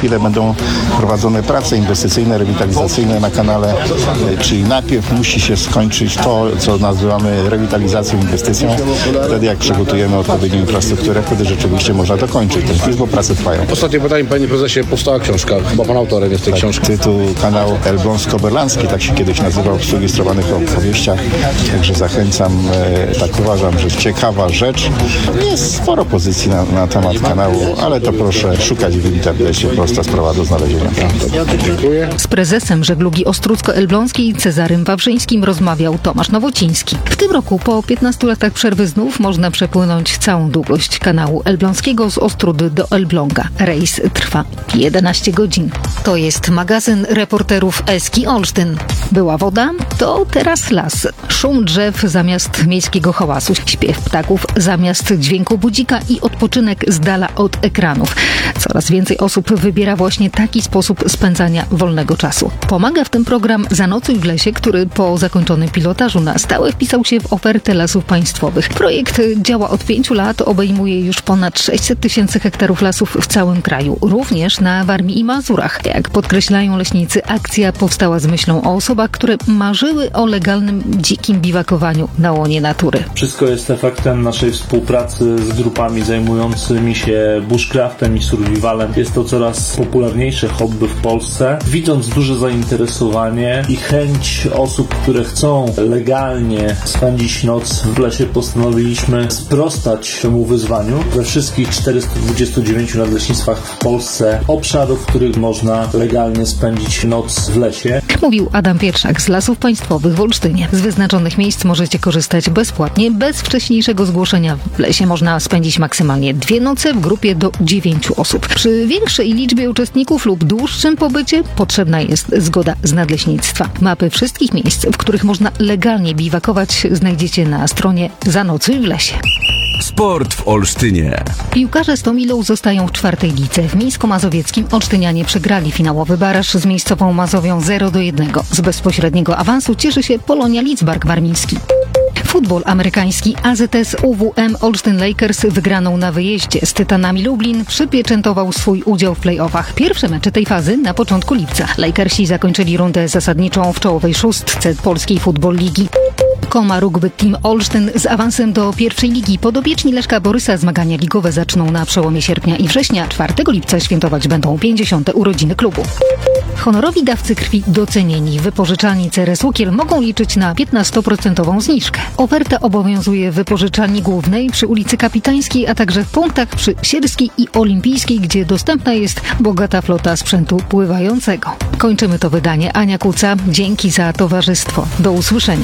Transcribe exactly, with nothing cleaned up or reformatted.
chwilę będą prowadzone prace inwestycyjne, rewitalizacyjne na kanale, czyli najpierw musi się skończyć to, co nazywamy rewitalizacją, inwestycją. Wtedy jak przygotujemy odpowiednią infrastrukturę, wtedy rzeczywiście można dokończyć ten film, bo prace trwają. Ostatnie pytanie, panie prezesie, powstała książka. Chyba pan autorem jest tej tak, książki. Tytuł kanału Elbląsko-Berlandzki, tak się kiedyś nazywał w ilustrowanych opowieściach. Także zachęcam, e, tak uważam, że ciekawa rzecz. Jest sporo pozycji na, na temat kanału, ale to proszę szukać w internecie, prosta sprawa do znalezienia. Dziękuję. Z prezesem żeglugi Ostródzko-Elbląskiej Cezarym Wawrzyńskim rozmawiał Tomasz Nowociński. W tym roku po piętnastu latach przerwy znów można przepłynąć całą długość kanału elbląskiego z Ostródy do Elbląga. Rejs trwa jedenaście godzin. To jest magazyn reporterów Eski Olsztyn. Była woda, to teraz las. Szum drzew zamiast miejskiego hałasu, śpiew ptaków zamiast dźwięku budzika i odpoczynek z dala od ekranów. Coraz więcej osób wybiera właśnie taki sposób spędzania wolnego czasu. Pomaga w tym program Zanocuj w lesie, który po zakończonym pilotażu na stałe wpisał się w ofertę Lasów Państwowych. Projekt działa od pięciu lat, obejmuje już ponad sześćset tysięcy hektarów lasów w całym kraju, również na Warmii i Mazurach. Jak podkreślają leśnicy, akcja powstała z myślą o osobach, które marzyły o legalnym, dzikim biwakowaniu na łonie natury. Wszystko jest efektem naszej współpracy z grupami zajmującymi się bushcraftem i survivalem. Jest to coraz popularniejsze hobby w Polsce. Widząc duże zainteresowanie i chęć osób, które chcą legalnie spędzić noc w lesie, postanowiliśmy sprostać temu wyzwaniu. We wszystkich czterystu dwudziestu dziewięciu nadleśnictwach w Polsce obszarów, w których można legalnie spędzić noc w lesie. Mówił Adam Pietrzak z Lasów Państwowych w Olsztynie. Z wyznaczonych miejsc możecie korzystać bezpłatnie, bez wcześniejszego zgłoszenia. W lesie można spędzić maksymalnie dwie noce w grupie do dziewięciu osób. Przy większej liczbie uczestników lub dłuższym pobycie potrzebna jest zgoda z nadleśnictwa. Mapy wszystkich miejsc, w których można legalnie biwakować, znajdziecie na stronie Zanocuj w lesie. Sport w Olsztynie. Piłkarze z Tomilą zostają w czwartej lidze. W Mińsko-Mazowieckim olsztynianie przegrali finałowy baraż z miejscową Mazowią zero do jednego. Z bezpośredniego awansu cieszy się Polonia Lidzbark Warmiński. Futbol amerykański A Z S U W M Olsztyn Lakers wygraną na wyjeździe z Tytanami Lublin przypieczętował swój udział w play-offach. Pierwsze mecze tej fazy na początku lipca. Lakersi zakończyli rundę zasadniczą w czołowej szóstce Polskiej Futbol Ligi. Koma Rugby Team Olsztyn z awansem do pierwszej ligi. Podobieczni Leszka Borysa zmagania ligowe zaczną na przełomie sierpnia i września. czwartego lipca świętować będą pięćdziesiąte urodziny klubu. Honorowi dawcy krwi docenieni. Wypożyczalni C R S Łukiel mogą liczyć na piętnastoprocentową zniżkę. Oferta obowiązuje w wypożyczalni głównej przy ulicy Kapitańskiej, a także w punktach przy Sierskiej i Olimpijskiej, gdzie dostępna jest bogata flota sprzętu pływającego. Kończymy to wydanie. Ania Kuca, dzięki za towarzystwo. Do usłyszenia.